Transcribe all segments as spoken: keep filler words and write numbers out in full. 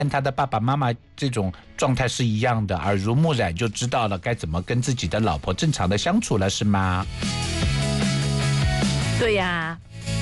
跟他的爸爸妈妈这种状态是一样的，耳濡目染就知道了该怎么跟自己的老婆正常的相处了，是吗？ 对呀。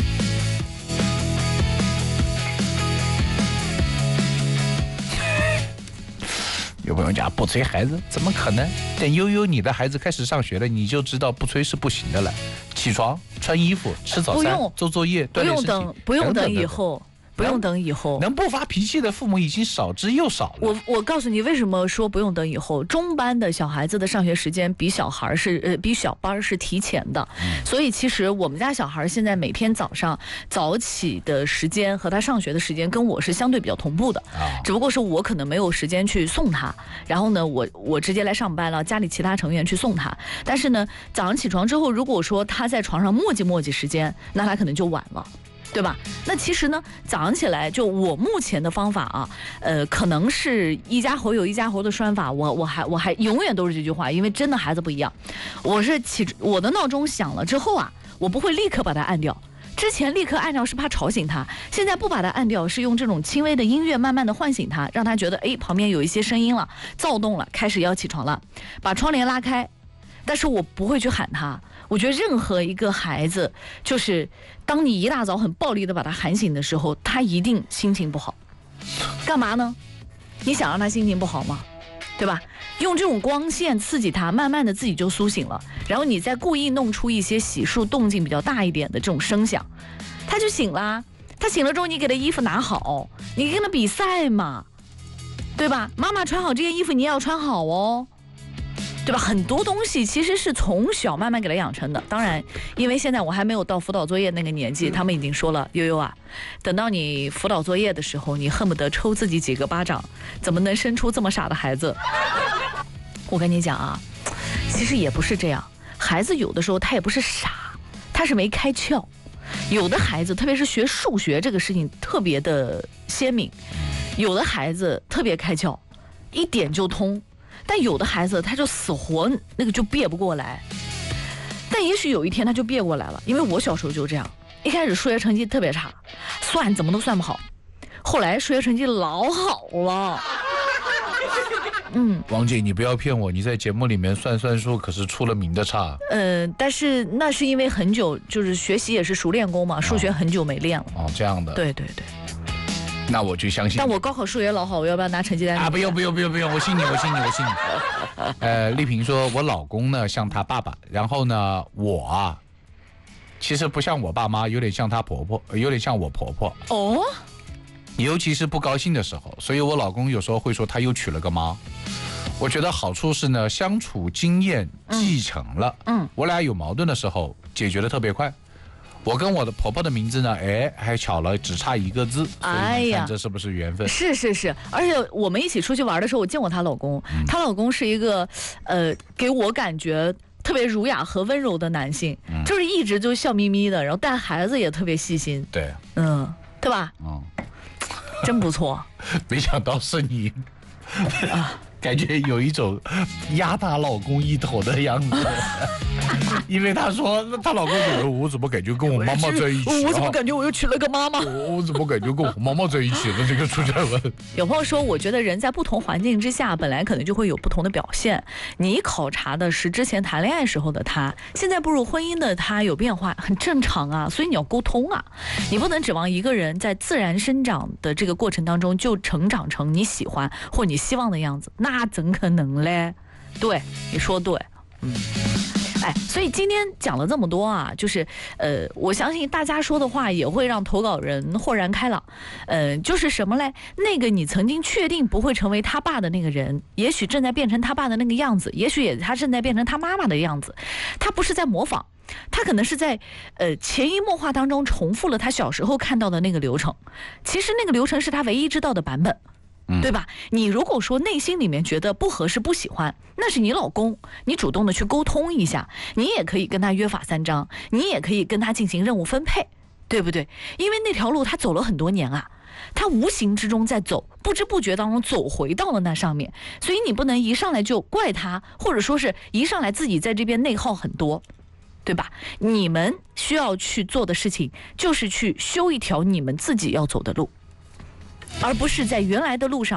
有朋友讲不催孩子，怎么可能？等悠悠你的孩子开始上学了，你就知道不催是不行的了。起床、穿衣服、吃早餐、做作业、 不用等，不用等以后。不用等以后， 能不发脾气的父母已经少之又少了。 我我告诉你，为什么说不用等以后？中班的小孩子的上学时间比小孩是呃比小班是提前的，嗯、所以其实我们家小孩现在每天早上早起的时间和他上学的时间跟我是相对比较同步的，啊、只不过是我可能没有时间去送他，然后呢，我我直接来上班了，家里其他成员去送他。但是呢，早上起床之后，如果说他在床上磨叽磨叽时间，那他可能就晚了。对吧？那其实呢，早上起来就我目前的方法啊，呃，可能是一家猴有一家猴的拴法，我我还我还永远都是这句话，因为真的孩子不一样。我是起我的闹钟响了之后啊，我不会立刻把它按掉，之前立刻按掉是怕吵醒他，现在不把它按掉，是用这种轻微的音乐慢慢的唤醒他，让他觉得哎旁边有一些声音了，躁动了，开始要起床了，把窗帘拉开。但是我不会去喊他，我觉得任何一个孩子，就是当你一大早很暴力的把他喊醒的时候，他一定心情不好。干嘛呢？你想让他心情不好吗？对吧？用这种光线刺激他，慢慢的自己就苏醒了。然后你再故意弄出一些洗漱动静比较大一点的这种声响，他就醒了。他醒了之后，你给他衣服拿好，你跟他比赛嘛，对吧？妈妈穿好这件衣服，你也要穿好哦。对吧？很多东西其实是从小慢慢给他养成的。当然，因为现在我还没有到辅导作业那个年纪，他们已经说了，悠悠啊，等到你辅导作业的时候，你恨不得抽自己几个巴掌，怎么能生出这么傻的孩子？我跟你讲啊，其实也不是这样，孩子有的时候他也不是傻，他是没开窍。有的孩子，特别是学数学这个事情特别的鲜明，有的孩子特别开窍，一点就通。但有的孩子他就死活那个就别不过来，但也许有一天他就别过来了。因为我小时候就这样，一开始数学成绩特别差，算怎么都算不好，后来数学成绩老好了。嗯， 王姐，你不要骗我，你在节目里面算算数可是出了名的差。 嗯、呃，但是那是因为很久，就是学习也是熟练工嘛，数学很久没练了。 哦，这样的。 对对对。 那我就相信。 但我高考数学老好，我要不要拿成绩单？ 啊，不用不用不用不用，我信你，我信你，我信你。呃，丽萍说，我老公呢像他爸爸，然后呢我啊，其实不像我爸妈，有点像他婆婆，有点像我婆婆。 哦。 尤其是不高兴的时候，所以我老公有时候会说他又娶了个妈。我觉得好处是呢，相处经验继承了，嗯，我俩有矛盾的时候解决的特别快。我跟我的婆婆的名字呢，哎，还巧了，只差一个字。哎呀，这是不是缘分？ 是是是，而且我们一起出去玩的时候，我见过她老公，嗯、她老公是一个，呃，给我感觉特别儒雅和温柔的男性，嗯、就是一直就笑眯眯的，然后带孩子也特别细心。 对， 嗯，对吧？嗯，真不错。 没想到是你。啊。感觉有一种压她老公一头的样子，因为她说她老公觉得我怎么感觉跟我妈妈在一起、啊、 我怎么感觉我又娶了个妈妈， 我我怎么感觉跟我妈妈在一起了？这个出现了。 有朋友说，我觉得人在不同环境之下，本来可能就会有不同的表现。你考察的是之前谈恋爱时候的他，现在步入婚姻的他有变化，很正常啊。所以你要沟通啊，你不能指望一个人在自然生长的这个过程当中就成长成你喜欢或你希望的样子。那怎可能嘞？对，你说对，嗯，哎，所以今天讲了这么多啊，就是呃，我相信大家说的话也会让投稿人豁然开朗，呃，就是什么嘞？那个你曾经确定不会成为他爸的那个人，也许正在变成他爸的那个样子，也许也他正在变成他妈妈的样子，他不是在模仿。他可能是在呃潜移默化当中重复了他小时候看到的那个流程，其实那个流程是他唯一知道的版本。对吧？你如果说内心里面觉得不合适、不喜欢，那是你老公，你主动的去沟通一下，你也可以跟他约法三章，你也可以跟他进行任务分配，对不对？因为那条路他走了很多年啊，他无形之中在走，不知不觉当中走回到了那上面，所以你不能一上来就怪他，或者说是一上来自己在这边内耗很多。对吧？你们需要去做的事情就是去修一条你们自己要走的路，而不是在原来的路上